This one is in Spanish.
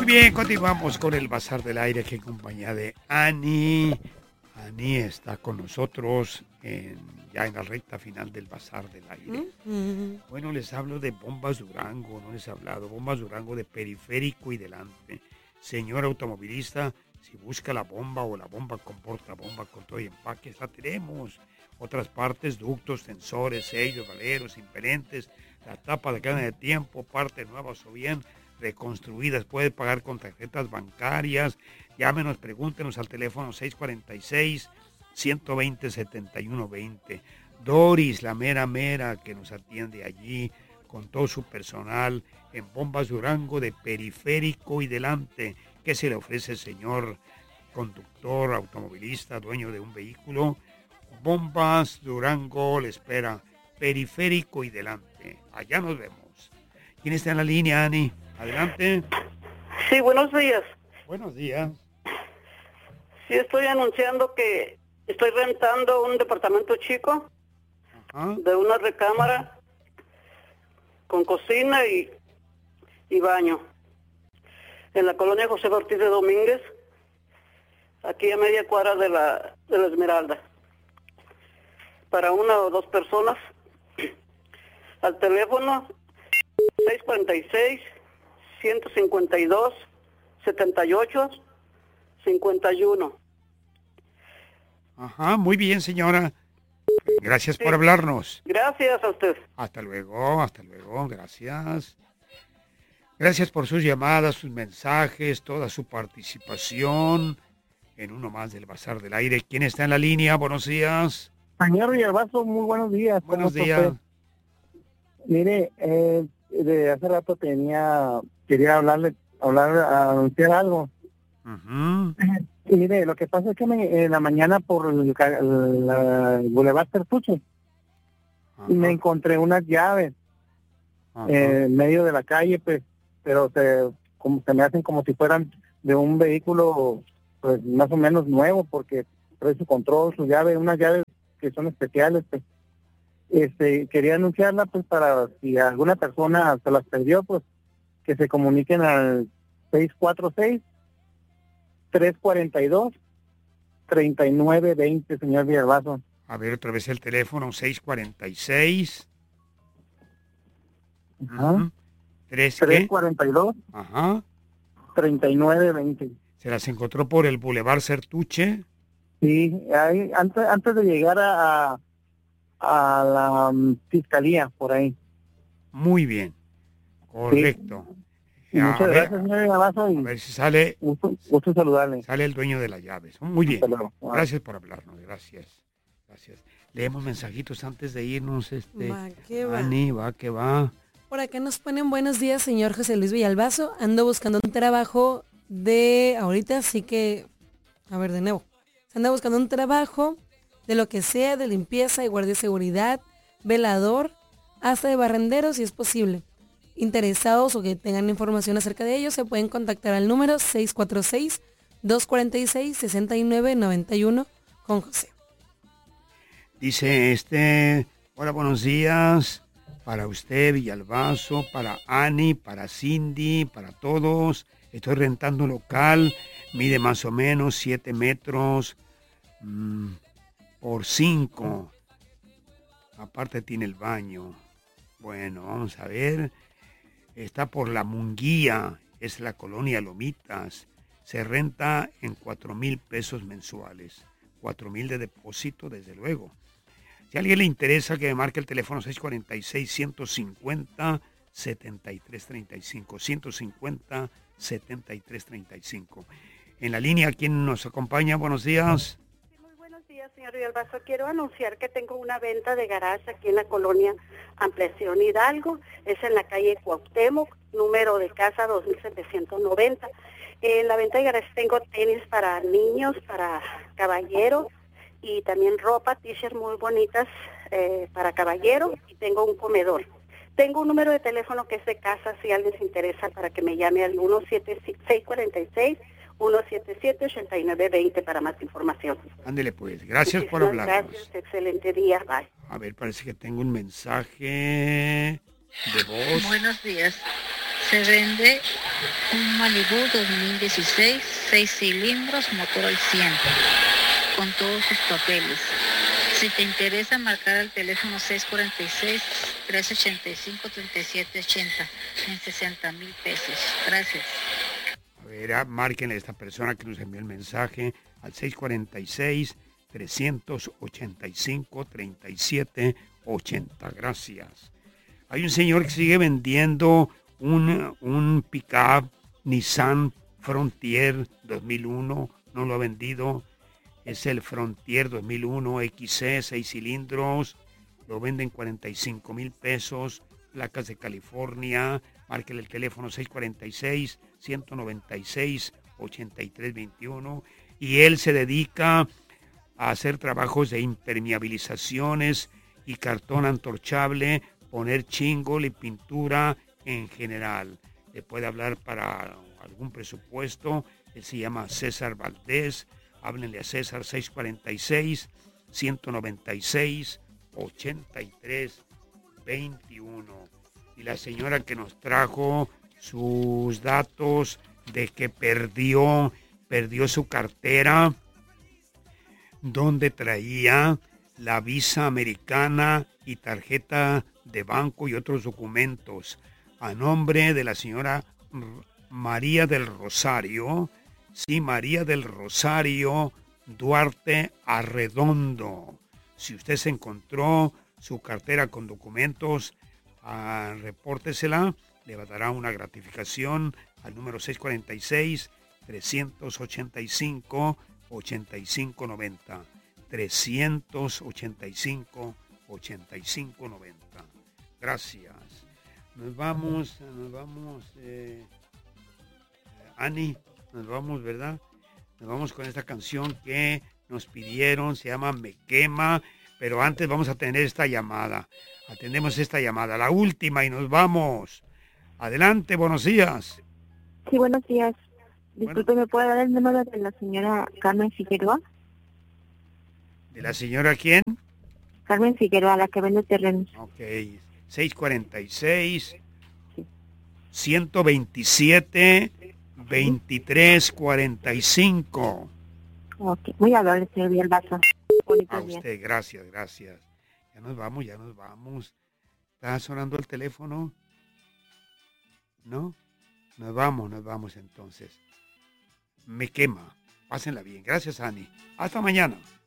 bien, continuamos con el Bazar del Aire aquí en compañía de Ani. Ani está con nosotros ya en la recta final del Bazar del Aire. Bueno, les hablo de Bombas Durango, no les he hablado. Bombas Durango de periférico y delante. Señor automovilista, si busca la bomba o la bomba con portabomba con todo y empaque, la tenemos. Otras partes, ductos, sensores, sellos, valeros, impelentes, la tapa de cadena de tiempo, partes nuevas o bien reconstruidas. Puede pagar con tarjetas bancarias. Llámenos, pregúntenos al teléfono 646-120-7120. Doris, la mera que nos atiende allí con todo su personal en Bombas Durango de periférico y delante. ¿Qué se le ofrece, señor conductor, automovilista, dueño de un vehículo? Bombas Durango le espera, periférico y delante. Allá nos vemos. ¿Quién está en la línea, Ani? Adelante. Sí, buenos días. Buenos días. Sí, estoy anunciando que estoy rentando un departamento chico. Ajá. De una recámara con cocina y baño en la colonia José Ortiz de Domínguez, aquí a media cuadra de la Esmeralda, para una o dos personas. Al teléfono 646-152-78-51. Ajá, muy bien, señora. Gracias por hablarnos. Gracias a usted. Hasta luego, gracias. Gracias por sus llamadas, sus mensajes, toda su participación en uno más del Bazar del Aire. ¿Quién está en la línea? Buenos días. Señor Villalbazo, muy buenos días. Buenos días. Mire, de hace rato quería anunciar algo. Uh-huh. Y mire, lo que pasa es que en la mañana por el Boulevard Sertuche me encontré unas llaves en medio de la calle, pues, pero se me hacen como si fueran de un vehículo, pues, más o menos nuevo, porque trae su control, su llave, unas llaves que son especiales, pues. Quería anunciarla, pues, para si alguna persona se las perdió, pues, que se comuniquen al 646-342-3920, señor Villalbazo. A ver, otra vez el teléfono, 646. Ajá. 342. Ajá. 3920. ¿Se las encontró por el Boulevard Sertuche? Sí, ahí, antes de llegar a la fiscalía, por ahí. Muy bien, correcto. Sí. Muchas gracias, señor Villalbazo. A ver si sale. Gusto saludarle. Sale el dueño de las llaves. Muy bien. Gracias por hablarnos. Gracias. Leemos mensajitos antes de irnos. Ani, que va. Por acá nos ponen buenos días, señor José Luis Villalbazo. Ando buscando un trabajo ahorita, así que, a ver, de nuevo. Se anda buscando un trabajo de lo que sea, de limpieza y guardia de seguridad, velador, hasta de barrendero si es posible. Interesados o que tengan información acerca de ellos, se pueden contactar al número 646-246-6991 con José. Dice hola, buenos días. Para usted, Villalbazo, para Ani, para Cindy, para todos. Estoy rentando local, mide más o menos 7 metros por 5. Aparte tiene el baño. Bueno, vamos a ver. Está por La Munguía, es la colonia Lomitas. Se renta en 4,000 pesos mensuales. 4,000 de depósito, desde luego. Si a alguien le interesa, que me marque el teléfono 646-150-7335. 150-7335. En la línea, ¿quién nos acompaña? Buenos días. Muy buenos días, señor Villalbazo. Quiero anunciar que tengo una venta de garage aquí en la colonia Ampliación Hidalgo. Es en la calle Cuauhtémoc, número de casa 2790. En la venta de garage tengo tenis para niños, para caballeros, y también ropa, t-shirts muy bonitas para caballero, y tengo un comedor. Tengo un número de teléfono que es de casa, si alguien se interesa, para que me llame al 177-8920 para más información. Ándele pues, gracias por hablarnos. Gracias, excelente día, bye. A ver, parece que tengo un mensaje de voz. Buenos días. Se vende un Malibu 2016, 6 cilindros, motor al 100, con todos sus papeles. Si te interesa, marcar al teléfono 646-385-3780 en 60,000 pesos. Gracias. A ver, márquenle a esta persona que nos envió el mensaje al 646-385-3780. Gracias. Hay un señor que sigue vendiendo un pick-up Nissan Frontier 2001. No lo ha vendido. Es el Frontier 2001 XC, 6 cilindros. Lo venden 45,000 pesos. Placas de California. Márquele el teléfono 646-196-8321. Y él se dedica a hacer trabajos de impermeabilizaciones y cartón antorchable, poner chingle y pintura en general. Le puede hablar para algún presupuesto. Él se llama César Valdés. Háblenle a César 646-196-8321. Y la señora que nos trajo sus datos de que perdió su cartera, donde traía la visa americana y tarjeta de banco y otros documentos, a nombre de la señora María del Rosario. Sí, María del Rosario Duarte Arredondo. Si usted se encontró su cartera con documentos, repórtesela. Le dará una gratificación al número 646-385-8590. 385-8590. Gracias. Nos vamos, Ani. Nos vamos, ¿verdad? Nos vamos con esta canción que nos pidieron, se llama Me Quema, pero antes vamos a tener esta llamada. Atendemos esta llamada, la última, y nos vamos. Adelante, buenos días. Sí, buenos días. Disculpe, ¿me puede dar el número de la señora Carmen Figueroa? ¿De la señora quién? Carmen Figueroa, la que vende terrenos. Ok, 646-127... 2345. Ok, muy amable, señor Villalbazo. A usted, gracias. Ya nos vamos. ¿Está sonando el teléfono? ¿No? Nos vamos entonces. Me Quema. Pásenla bien. Gracias, Ani. Hasta mañana.